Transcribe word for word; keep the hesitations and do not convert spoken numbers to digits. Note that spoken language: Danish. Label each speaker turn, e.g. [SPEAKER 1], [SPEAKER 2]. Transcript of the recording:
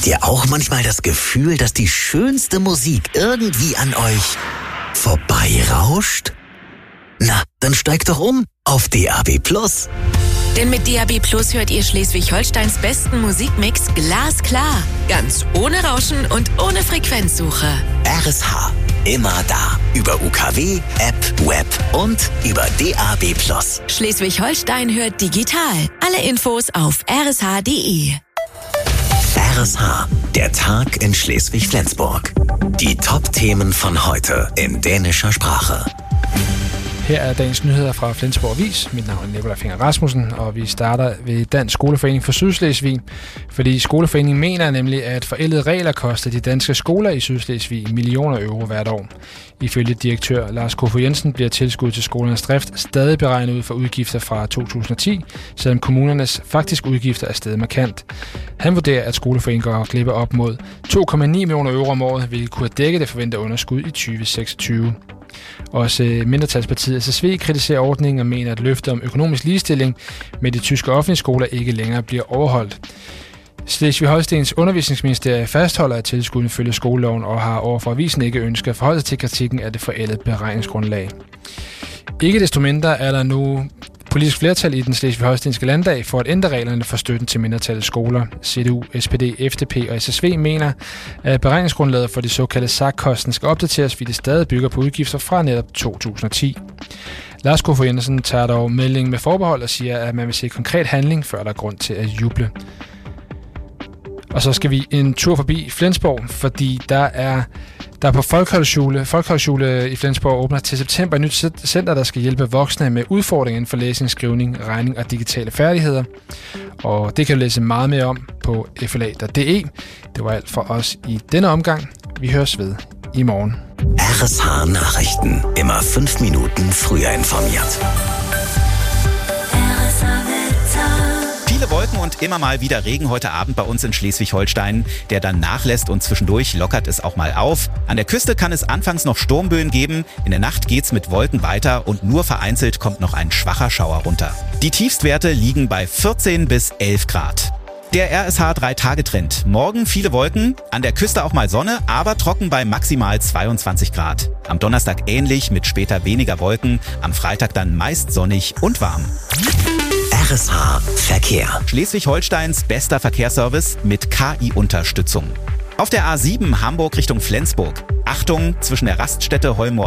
[SPEAKER 1] Habt ihr auch manchmal das Gefühl, dass die schönste Musik irgendwie an euch vorbeirauscht? Na, dann steigt doch um auf D A B Plus.
[SPEAKER 2] Denn mit D A B Plus hört ihr Schleswig-Holsteins besten Musikmix glasklar. Ganz ohne Rauschen und ohne Frequenzsuche.
[SPEAKER 1] R S H. Immer da. Über U K W, App, Web und über D A B Plus.
[SPEAKER 2] Schleswig-Holstein hört digital. Alle Infos auf r s h punkt d e.
[SPEAKER 1] R S H. Der Tag in Schleswig-Flensburg. Die Top-Themen von heute in dänischer Sprache.
[SPEAKER 3] Her er dagens nyheder fra Flensborg Avis. Mit navn er Nikolaj Finger Rasmussen, og vi starter ved Dansk Skoleforening for Sydslesvig. Fordi Skoleforeningen mener nemlig, at forældede regler koster de danske skoler i Sydslesvig millioner euro hvert år. Ifølge direktør Lars Kofod Jensen bliver tilskud til skolernes drift stadig beregnet ud for udgifter fra to tusind og ti, selvom kommunernes faktiske udgifter er steget markant. Han vurderer, at Skoleforeningen går glip af op mod to komma ni millioner euro om året, hvilket kunne dække det forventede underskud i tyve seksogtyve. Også mindretalspartiet S S V kritiserer ordningen og mener, at løftet om økonomisk ligestilling med de tyske offentlige skoler ikke længere bliver overholdt. Slesvig-Holstens undervisningsministerie fastholder, at tilskuddene følger skoleloven og har overfor avisen ikke ønsket at forholde sig til kritikken af det forældede beregningsgrundlag. Ikke desto mindre er der nu politisk flertal i den slesvig-holstenske landdag for at ændre reglerne for støtten til mindretallets skoler. C D U, S P D, F D P og S S V mener, at beregningsgrundlaget for de såkaldte S A C-kosten skal opdateres, fordi det stadig bygger på udgifter fra netop to tusind og ti. Lars Kofod Jensen tager dog meldingen med forbehold og siger, at man vil se konkret handling, før der er grund til at juble. Og så skal vi en tur forbi Flensborg, fordi der er der er på Folkehøjskole, Folkehøjskole i Flensborg åbner til september et nyt center, der skal hjælpe voksne med udfordringer inden for læsning, skrivning, regning og digitale færdigheder. Og det kan du læse meget mere om på f l a punktum d e. Det var alt for os i denne omgang. Vi høres ved i morgen.
[SPEAKER 1] R S H Nachrichten. Immer fünf Minuten früher informiert.
[SPEAKER 4] Viele Wolken und immer mal wieder Regen heute Abend bei uns in Schleswig-Holstein, der dann nachlässt und zwischendurch lockert es auch mal auf. An der Küste kann es anfangs noch Sturmböen geben, in der Nacht geht's mit Wolken weiter und nur vereinzelt kommt noch ein schwacher Schauer runter. Die Tiefstwerte liegen bei vierzehn bis elf Grad. Der R S H drei Tage Trend. Morgen viele Wolken, an der Küste auch mal Sonne, aber trocken bei maximal zweiundzwanzig Grad. Am Donnerstag ähnlich mit später weniger Wolken, am Freitag dann meist sonnig und warm.
[SPEAKER 1] R S H Verkehr.
[SPEAKER 4] Schleswig-Holsteins bester Verkehrsservice mit K I-Unterstützung. Auf der A sieben Hamburg Richtung Flensburg. Achtung, zwischen der Raststätte Holmor